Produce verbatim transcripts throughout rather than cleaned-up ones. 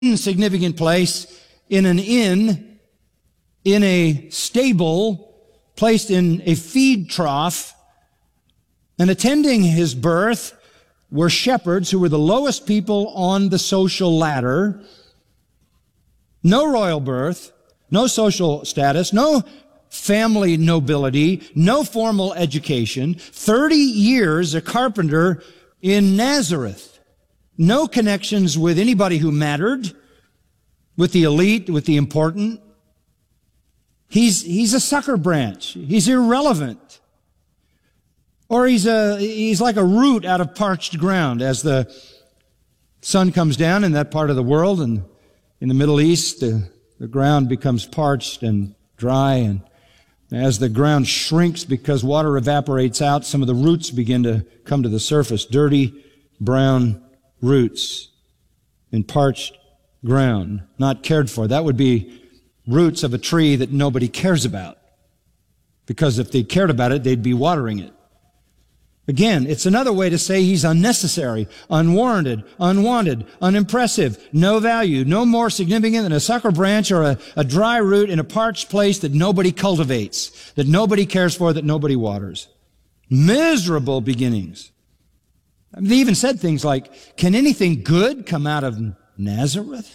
insignificant place in an inn, in a stable, placed in a feed trough, and attending his birth were shepherds who were the lowest people on the social ladder. No royal birth, no social status, no family nobility, no formal education. Thirty years a carpenter in Nazareth. No connections with anybody who mattered, with the elite, with the important. He's, he's a sucker branch. He's irrelevant. Or he's a, he's like a root out of parched ground. As the sun comes down in that part of the world, and in the Middle East, the, the ground becomes parched and dry, and as the ground shrinks because water evaporates out, some of the roots begin to come to the surface. Dirty, brown roots in parched ground, not cared for. That would be roots of a tree that nobody cares about. Because if they cared about it, they'd be watering it. Again, it's another way to say he's unnecessary, unwarranted, unwanted, unimpressive, no value, no more significant than a sucker branch or a, a dry root in a parched place that nobody cultivates, that nobody cares for, that nobody waters. Miserable beginnings. I mean, they even said things like, can anything good come out of Nazareth?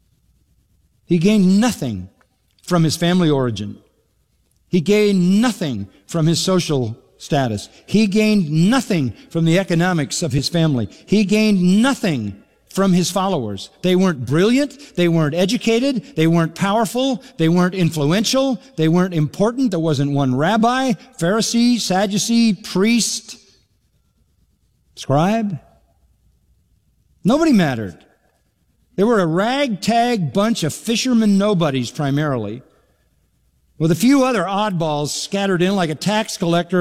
He gained nothing from his family origin. He gained nothing from his social status. He gained nothing from the economics of his family. He gained nothing from his followers. They weren't brilliant. They weren't educated. They weren't powerful. They weren't influential. They weren't important. There wasn't one rabbi, Pharisee, Sadducee, priest, scribe. Nobody mattered. They were a ragtag bunch of fishermen nobodies primarily, with a few other oddballs scattered in like a tax collector